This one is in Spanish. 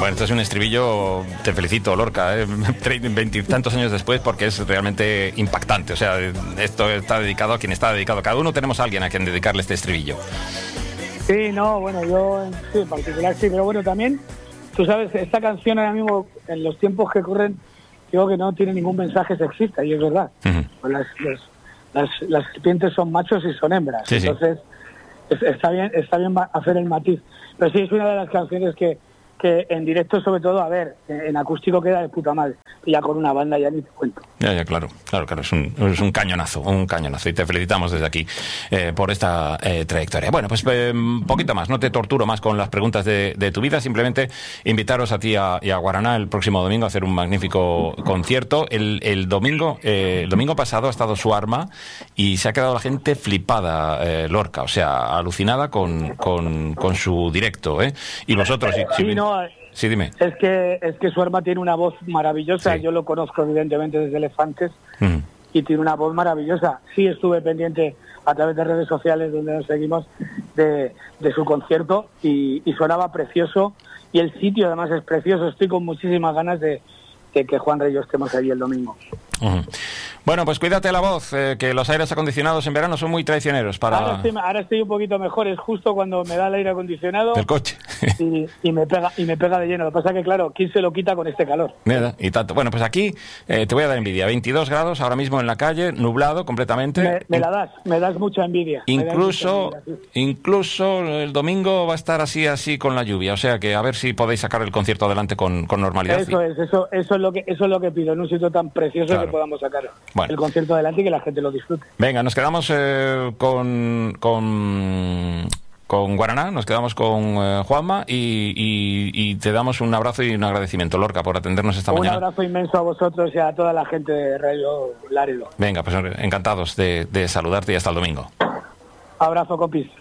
Bueno, esto es un estribillo, te felicito, Lorca, 20 y tantos años después, porque es realmente impactante. O sea, esto está dedicado a quien está dedicado. Cada uno tenemos a alguien a quien dedicarle este estribillo. Sí, no, bueno, yo en particular sí, pero bueno, también, tú sabes, esta canción ahora mismo, en los tiempos que corren, digo que no tiene ningún mensaje sexista, y es verdad. Uh-huh. Pues las serpientes son machos y son hembras, sí, entonces está bien hacer el matiz. Pero sí, es una de las canciones que en directo, sobre todo, a ver, en acústico queda de puta madre. Y ya con una banda ya ni te cuento. Ya, claro, es un cañonazo, y te felicitamos desde aquí por esta trayectoria. Bueno, pues un poquito más, no te torturo más con las preguntas de tu vida, simplemente invitaros a ti y a Guaraná el próximo domingo a hacer un magnífico concierto. El domingo pasado ha estado Suarma y se ha quedado la gente flipada, Lorca, o sea, alucinada con su directo, ¿eh? Y vosotros... Sí, dime. Es que Suarma tiene una voz maravillosa, sí. Yo lo conozco evidentemente desde Elefantes, y tiene una voz maravillosa. Sí, estuve pendiente a través de redes sociales donde nos seguimos de su concierto y sonaba precioso, y el sitio además es precioso. Estoy con muchísimas ganas de que Juanra y yo estemos allí el domingo. Uh-huh. Bueno, pues cuídate la voz, que los aires acondicionados en verano son muy traicioneros para... Ahora estoy un poquito mejor, es justo cuando me da el aire acondicionado del coche y me pega de lleno. Lo que pasa es que, claro, ¿quién se lo quita con este calor? Nada, y tanto. Bueno, pues aquí te voy a dar envidia. 22 grados ahora mismo en la calle, nublado completamente. Me das mucha envidia. Incluso el domingo va a estar así con la lluvia, o sea que a ver si podéis sacar el concierto adelante con normalidad. Eso es lo que pido, en un sitio tan precioso, claro, que podamos sacar el concierto adelante y que la gente lo disfrute. Venga, nos quedamos con Guaraná, nos quedamos con Juanma y te damos un abrazo y un agradecimiento, Lorca, por atendernos esta mañana. Un abrazo inmenso a vosotros y a toda la gente de Radio Laredo. Venga, pues encantados de saludarte y hasta el domingo. Abrazo, compis.